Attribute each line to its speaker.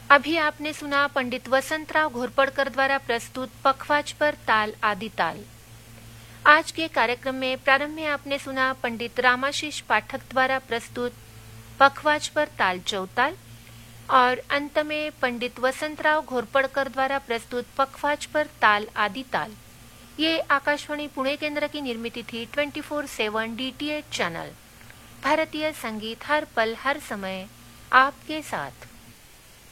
Speaker 1: अभी आपने सुना पंडित वसंतराव घोरपड़कर द्वारा प्रस्तुत पखवाज पर ताल आदि ताल। आज के कार्यक्रम में प्रारंभ में आपने सुना पंडित रामाशीष पाठक द्वारा प्रस्तुत पखवाज पर ताल चौताल और अंत में पंडित वसंतराव घोरपड़कर द्वारा प्रस्तुत पखवाज पर ताल आदि ताल। ये आकाशवाणी पुणे केंद्र की निर्मित थी 24/7 DTH चैनल। भारतीय संगीत हर पल हर समय आपके साथ।